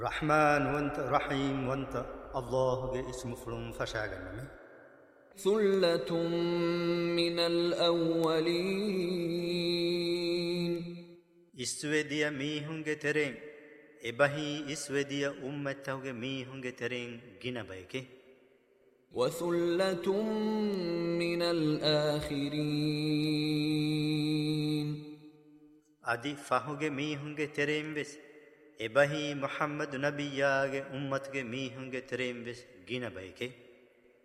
رحمن وانت رحيم وانت الله اسم فلم فشاغنمي ثلة من الأولين إسوديا ميهونغ ترين إبهي إسوديا أمتوغ ميهونغ ترين جنبايكي وثلة من الآخرين أدي فاهوغ ميهونغ ترين بس إبهي محمد نبياغ أمتوغ ميهونغ ترين بس جنبايكي